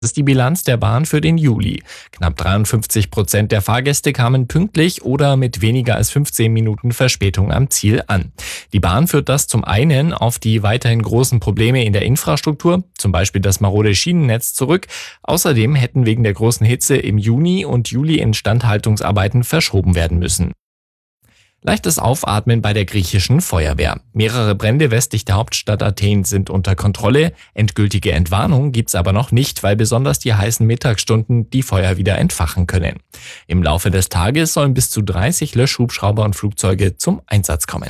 Das ist die Bilanz der Bahn für den Juli. Knapp 53% der Fahrgäste kamen pünktlich oder mit weniger als 15 Minuten Verspätung am Ziel an. Die Bahn führt das zum einen auf die weiterhin großen Probleme in der Infrastruktur, zum Beispiel das marode Schienennetz, zurück. Außerdem hätten wegen der großen Hitze im Juni und Juli Instandhaltungsarbeiten verschoben werden müssen. Leichtes Aufatmen bei der griechischen Feuerwehr. Mehrere Brände westlich der Hauptstadt Athen sind unter Kontrolle. Endgültige Entwarnung gibt's aber noch nicht, weil besonders die heißen Mittagsstunden die Feuer wieder entfachen können. Im Laufe des Tages sollen bis zu 30 Löschhubschrauber und Flugzeuge zum Einsatz kommen.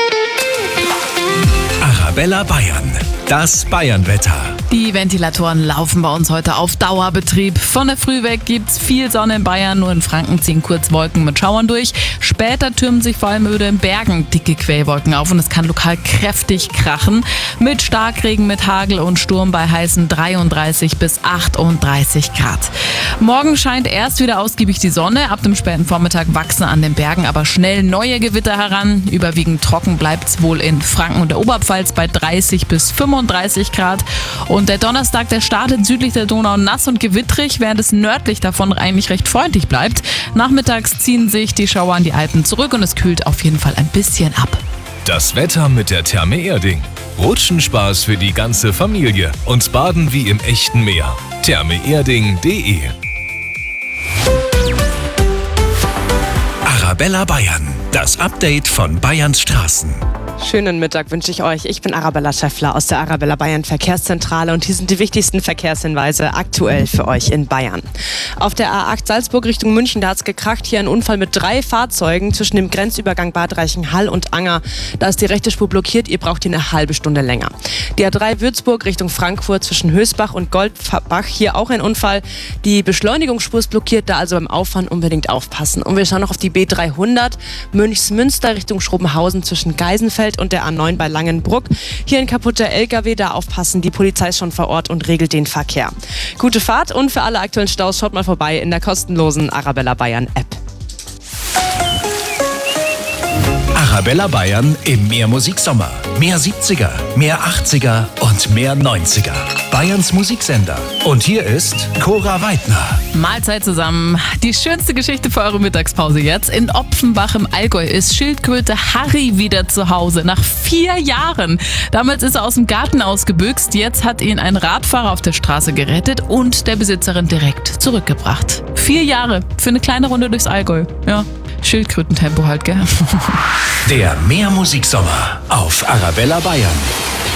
Arabella Bayern, das Bayernwetter. Die Ventilatoren laufen bei uns heute auf Dauerbetrieb. Von der Früh weg gibt's viel Sonne in Bayern, nur in Franken ziehen kurz Wolken mit Schauern durch. Später türmen sich vor allem über den Bergen dicke Quellwolken auf und es kann lokal kräftig krachen. Mit Starkregen, mit Hagel und Sturm bei heißen 33 bis 38 Grad. Morgen scheint erst wieder ausgiebig die Sonne. Ab dem späten Vormittag wachsen an den Bergen aber schnell neue Gewitter heran. Überwiegend trocken bleibt's wohl in Franken und der Oberpfalz bei 30 bis 35 Grad. Und der Donnerstag, der startet südlich der Donau nass und gewittrig, während es nördlich davon eigentlich recht freundlich bleibt. Nachmittags ziehen sich die Schauer an die Alpen zurück und es kühlt auf jeden Fall ein bisschen ab. Das Wetter mit der Therme Erding. Rutschenspaß für die ganze Familie und Baden wie im echten Meer. thermeerding.de. Arabella Bayern, das Update von Bayerns Straßen. Schönen Mittag wünsche ich euch. Ich bin Arabella Schäffler aus der Arabella Bayern Verkehrszentrale und hier sind die wichtigsten Verkehrshinweise aktuell für euch in Bayern. Auf der A8 Salzburg Richtung München, da hat es gekracht. Hier ein Unfall mit 3 Fahrzeugen zwischen dem Grenzübergang Bad Reichenhall und Anger. Da ist die rechte Spur blockiert, ihr braucht hier eine halbe Stunde länger. Die A3 Würzburg Richtung Frankfurt zwischen Hösbach und Goldbach, hier auch ein Unfall. Die Beschleunigungsspur ist blockiert, da also beim Auffahren unbedingt aufpassen. Und wir schauen noch auf die B300 Münchsmünster Richtung Schrobenhausen zwischen Geisenfeld und der A9 bei Langenbruck. Hier ein kaputter LKW, da aufpassen. Die Polizei ist schon vor Ort und regelt den Verkehr. Gute Fahrt und für alle aktuellen Staus schaut mal vorbei in der kostenlosen Arabella Bayern App. Arabella Bayern im Mehrmusiksommer. Mehr 70er, mehr 80er und mehr 90er. Bayerns Musiksender. Und hier ist Cora Weidner. Mahlzeit zusammen. Die schönste Geschichte für eure Mittagspause jetzt. In Opfenbach im Allgäu ist Schildkröte Harry wieder zu Hause. Nach 4 Jahren. Damals ist er aus dem Garten ausgebüxt. Jetzt hat ihn ein Radfahrer auf der Straße gerettet und der Besitzerin direkt zurückgebracht. 4 Jahre für eine kleine Runde durchs Allgäu. Ja, Schildkrötentempo halt, gell? Der Mehrmusiksommer auf Arabella Bayern.